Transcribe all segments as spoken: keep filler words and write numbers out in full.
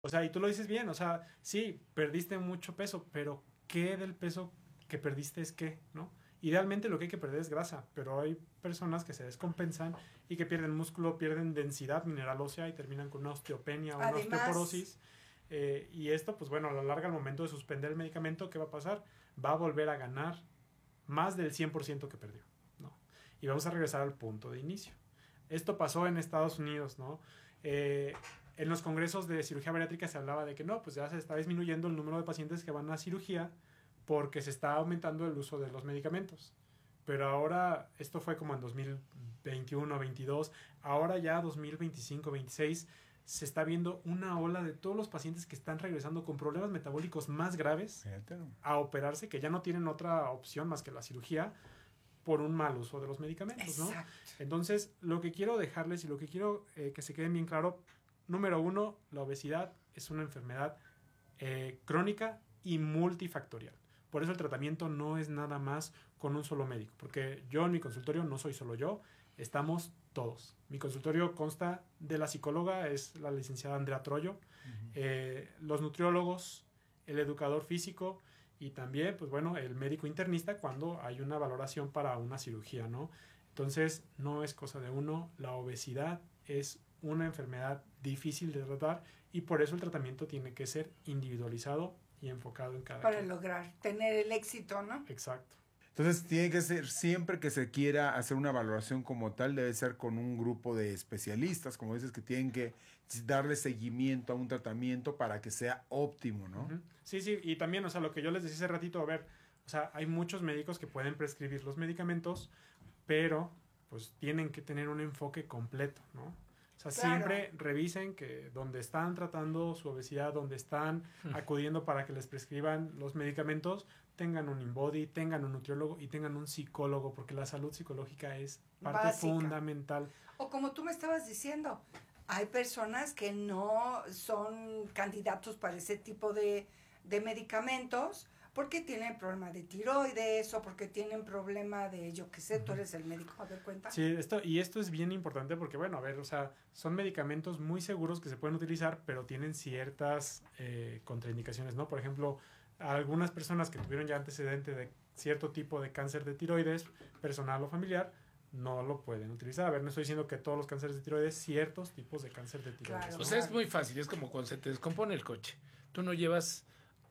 O sea, y tú lo dices bien, o sea, sí, perdiste mucho peso, pero ¿qué del peso que perdiste es qué, ¿no? Idealmente lo que hay que perder es grasa, pero hay personas que se descompensan y que pierden músculo, pierden densidad mineral ósea y terminan con una osteopenia o una Además, osteoporosis. Eh, y esto, pues bueno, a la larga, al momento de suspender el medicamento, ¿qué va a pasar? Va a volver a ganar más del cien por ciento que perdió, ¿no? Y vamos a regresar al punto de inicio. Esto pasó en Estados Unidos, ¿no? Eh, en los congresos de cirugía bariátrica se hablaba de que no, pues ya se está disminuyendo el número de pacientes que van a cirugía porque se está aumentando el uso de los medicamentos. Pero ahora, esto fue como en dos mil veintiuno, veintidós, ahora ya dos mil veinticinco, veintiséis, se está viendo una ola de todos los pacientes que están regresando con problemas metabólicos más graves a operarse, que ya no tienen otra opción más que la cirugía por un mal uso de los medicamentos, ¿no? exacto. Entonces, lo que quiero dejarles y lo que quiero eh, que se quede bien claro, número uno, la obesidad es una enfermedad eh, crónica y multifactorial. Por eso el tratamiento no es nada más con un solo médico, porque yo en mi consultorio no soy solo yo, estamos todos. Mi consultorio consta de la psicóloga, es la licenciada Andrea Troyo, uh-huh. eh, los nutriólogos, el educador físico y también, pues bueno, el médico internista cuando hay una valoración para una cirugía, ¿no? Entonces, no es cosa de uno, la obesidad es una enfermedad difícil de tratar y por eso el tratamiento tiene que ser individualizado y enfocado en cada para quien. lograr tener el éxito, ¿no? Exacto. Entonces tiene que ser, siempre que se quiera hacer una valoración como tal, debe ser con un grupo de especialistas, como dices, que tienen que darle seguimiento a un tratamiento para que sea óptimo, ¿no? Uh-huh. Sí, sí, y también, o sea, lo que yo les decía hace ratito, a ver, o sea, hay muchos médicos que pueden prescribir los medicamentos, pero pues tienen que tener un enfoque completo, ¿no? O sea, claro. Siempre revisen que donde están tratando su obesidad, donde están acudiendo para que les prescriban los medicamentos, tengan un InBody, tengan un nutriólogo y tengan un psicólogo, porque la salud psicológica es parte Básica. fundamental. O como tú me estabas diciendo, hay personas que no son candidatos para ese tipo de, de medicamentos, porque tienen problema de tiroides o porque tienen problema de, yo qué sé, tú eres el médico, a ver, cuenta. Sí, esto, y esto es bien importante porque, bueno, a ver, o sea, son medicamentos muy seguros que se pueden utilizar, pero tienen ciertas eh, contraindicaciones, ¿no? Por ejemplo, algunas personas que tuvieron ya antecedente de cierto tipo de cáncer de tiroides, personal o familiar, no lo pueden utilizar. A ver, no estoy diciendo que todos los cánceres de tiroides, ciertos tipos de cáncer de tiroides. Claro. ¿no? O sea, es muy fácil, es como cuando se te descompone el coche. Tú no llevas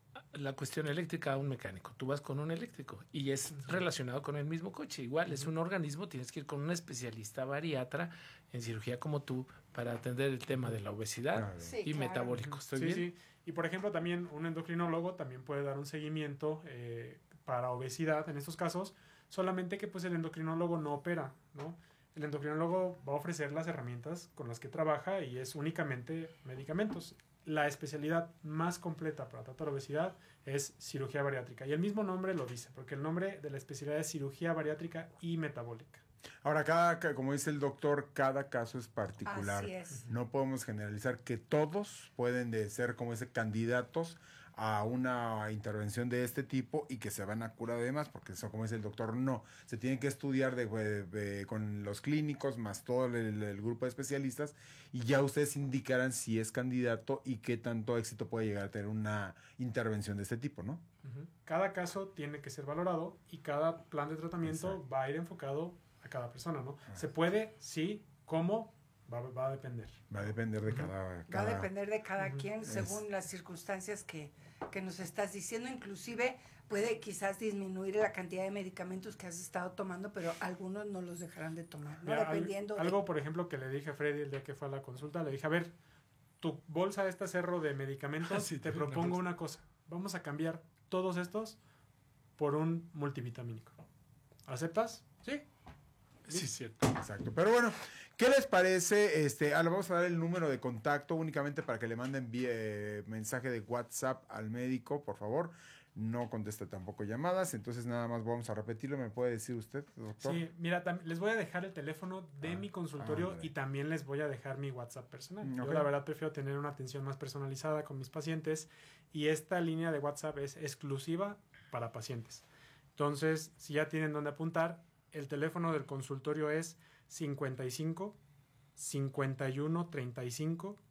la cuestión eléctrica a un mecánico, tú vas con un eléctrico y es uh-huh. relacionado con el mismo coche, igual uh-huh. es un organismo, tienes que ir con un especialista bariatra en cirugía como tú para atender el tema de la obesidad claro. sí, y claro. metabólico. ¿Estoy sí, bien? Sí. Y por ejemplo también un endocrinólogo también puede dar un seguimiento eh, para obesidad en estos casos, solamente que pues el endocrinólogo no opera, ¿no? El endocrinólogo va a ofrecer las herramientas con las que trabaja y es únicamente medicamentos. La especialidad más completa para tratar obesidad es cirugía bariátrica. Y el mismo nombre lo dice, porque el nombre de la especialidad es cirugía bariátrica y metabólica. Ahora, cada, como dice el doctor, cada caso es particular. Así es. No podemos generalizar que todos pueden de ser como ese candidatos a una intervención de este tipo y que se van a curar además, porque eso, como dice el doctor, no. Se tiene que estudiar de, de, de, con los clínicos más todo el, el grupo de especialistas y ya ustedes indicarán si es candidato y qué tanto éxito puede llegar a tener una intervención de este tipo, ¿no? Uh-huh. Cada caso tiene que ser valorado y cada plan de tratamiento Exacto. va a ir enfocado a cada persona, ¿no? Ah. Se puede, sí, ¿cómo? Va, va a depender. Va a depender de cada... cada... Va a depender de cada uh-huh. quien según es... las circunstancias que, que nos estás diciendo. Inclusive puede quizás disminuir la cantidad de medicamentos que has estado tomando, pero algunos no los dejarán de tomar, ¿no? Mira, Dependiendo al, Algo, de... por ejemplo, que le dije a Freddy el día que fue a la consulta, le dije, a ver, tu bolsa esta cerro de medicamentos, ah, sí, te propongo una, una cosa. Vamos a cambiar todos estos por un multivitamínico. ¿Aceptas? Sí. Sí, cierto. Exacto. Pero bueno, ¿qué les parece? Este, ah, le vamos a dar el número de contacto únicamente para que le manden vía, eh, mensaje de WhatsApp al médico, por favor. No contesta tampoco llamadas, entonces nada más vamos a repetirlo. ¿Me puede decir usted, doctor? Sí, mira, tam- les voy a dejar el teléfono de ah, mi consultorio ah, y también les voy a dejar mi WhatsApp personal. Okay. Yo la verdad prefiero tener una atención más personalizada con mis pacientes y esta línea de WhatsApp es exclusiva para pacientes. Entonces, si ya tienen dónde apuntar, el teléfono del consultorio es cincuenta y cinco, cincuenta y uno, treinta y cinco,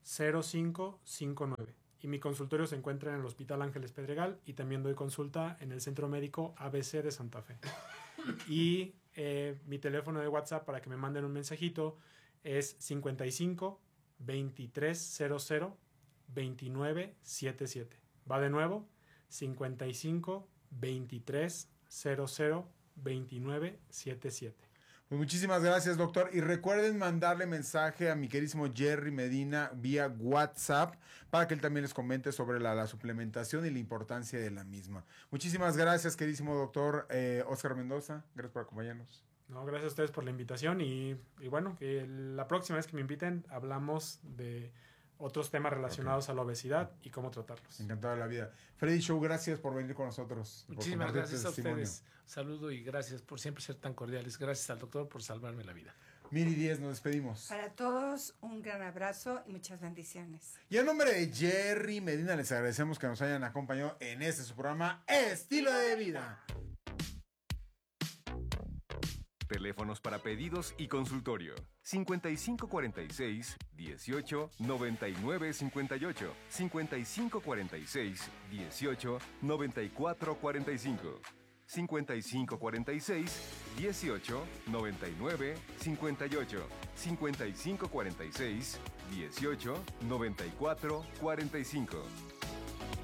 cero cinco cinco nueve. Y mi consultorio se encuentra en el Hospital Ángeles Pedregal y también doy consulta en el Centro Médico A B C de Santa Fe. Y eh, mi teléfono de WhatsApp para que me manden un mensajito es cincuenta y cinco veintitrés cero cero veintinueve setenta y siete. Va de nuevo, cincuenta y cinco veintitrés cero cero veintinueve setenta y siete. Pues muchísimas gracias, doctor. Y recuerden mandarle mensaje a mi queridísimo Jerry Medina vía WhatsApp para que él también les comente sobre la, la suplementación y la importancia de la misma. Muchísimas gracias, queridísimo doctor eh, Óscar Mendoza. Gracias por acompañarnos. No, gracias a ustedes por la invitación y, y bueno, que la próxima vez que me inviten hablamos de otros temas relacionados okay. a la obesidad y cómo tratarlos. Encantado de la vida. Freddy Show, gracias por venir con nosotros. Muchísimas gracias a ustedes. Saludo y gracias por siempre ser tan cordiales. Gracias al doctor por salvarme la vida. Miri Díez, nos despedimos. Para todos, un gran abrazo y muchas bendiciones. Y en nombre de Jerry Medina, les agradecemos que nos hayan acompañado en este su programa Estilo de Vida. Teléfonos para pedidos y consultorio. cincuenta y cinco cuarenta y seis, dieciocho, noventa y nueve cincuenta y ocho. cincuenta y cinco cuarenta y seis, dieciocho, noventa y cuatro cuarenta y cinco. cincuenta y cinco cuarenta y seis, dieciocho, noventa y nueve cincuenta y ocho. cincuenta y cinco cuarenta y seis, dieciocho, noventa y cuatro cuarenta y cinco.